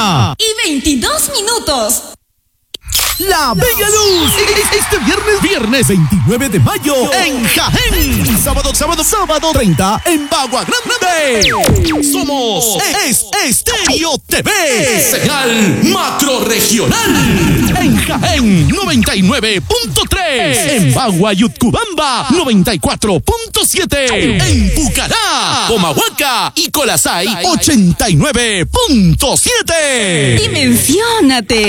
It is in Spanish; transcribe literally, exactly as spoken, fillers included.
una y veintidós minutos. La Bella Luz, este viernes, viernes veintinueve de mayo en Jaén. Sábado, sábado, sábado treinta en Bagua Grande. Somos Es Estéreo T V, señal macro regional. En Jaén, noventa y nueve punto tres. En Bagua y Utcubamba, noventa y cuatro punto siete. En Pucará, Comahuaca y Colasay, ochenta y nueve punto siete. Dimensiónate.